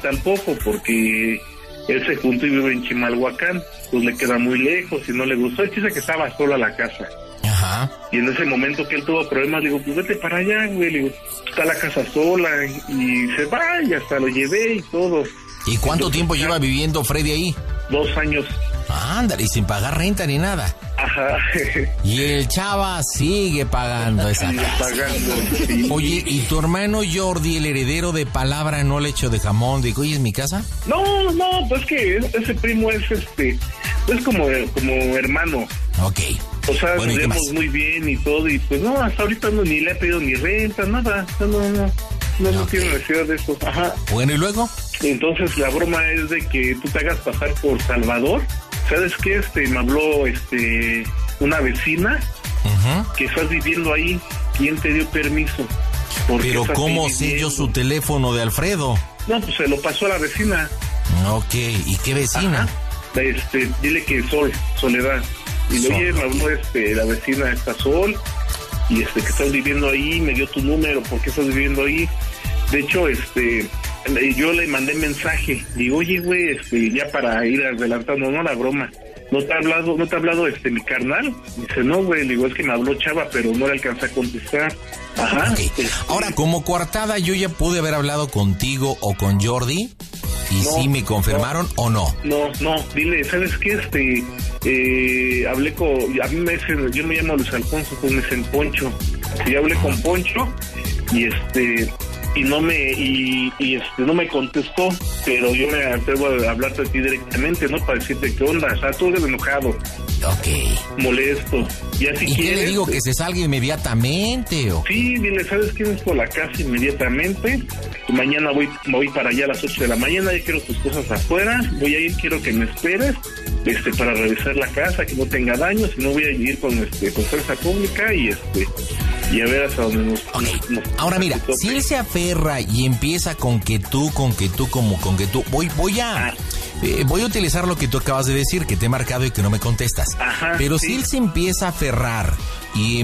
tampoco, porque él se juntó y vive en Chimalhuacán, pues le queda muy lejos y no le gustó. Él dice que estaba sola la casa. Ajá. Y en ese momento que él tuvo problemas, le digo, pues vete para allá, güey. Le digo, está la casa sola, y se va, y hasta lo llevé y todo. ¿Y cuánto tiempo lleva viviendo Freddy ahí? 2 años. Ándale, y sin pagar renta ni nada. Ajá. Y el chava sigue pagando esa casa. Pagando, sí. Oye, ¿y tu hermano Jordi, el heredero de Palabra no le echo de jamón, dijo, oye, ¿es mi casa? No, pues que ese primo es es como hermano. Ok. O sea, bueno, nos vemos muy bien y todo, y pues no, hasta ahorita ni le ha pedido ni renta, nada. No tiene necesidad de eso. Ajá. Bueno, ¿y luego? Entonces la broma es de que tú te hagas pasar por Salvador. ¿Sabes qué? Me habló una vecina que estás viviendo ahí. ¿Quién te dio permiso? Pero ¿cómo sé yo su teléfono de Alfredo? No, pues se lo pasó a la vecina. Ok, ¿y qué vecina? Ajá. Dile que Soledad. Y oye, me habló la vecina esta Sol, y que estás viviendo ahí, me dio tu número, ¿por qué estás viviendo ahí? De hecho, yo le mandé mensaje, digo, oye, güey, ya para ir adelantando, no la broma, ¿no te ha hablado mi carnal? Dice, no, güey, le digo, es que me habló Chava, pero no le alcancé a contestar. Ajá. Okay. Ahora, como coartada, yo ya pude haber hablado contigo o con Jordi, y no, sí me confirmaron o no. No, dile, ¿sabes qué? Hablé con, yo me llamo Luis Alfonso, pues me dicen Poncho. Y hablé con Poncho, y no me contestó, pero yo me atrevo a hablarte a ti directamente, ¿no? Para decirte qué onda, o sea, tú eres enojado. Ok. Molesto. Ya si ¿Y quieres, qué le digo? ¿Que se salga inmediatamente? ¿O? Sí, dile, ¿sabes qué? Es por la casa inmediatamente. Mañana voy para allá a las 8 de la mañana, ya quiero tus cosas afuera, voy a ir, quiero que me esperes, para revisar la casa, que no tenga daños, si no voy a ir con fuerza pública y a ver hasta dónde nos... Ahora mira, si él se aferra y empieza con que tú, voy a utilizar lo que tú acabas de decir, que te he marcado y que no me contestas. Ajá, pero sí. si él se empieza a aferrar y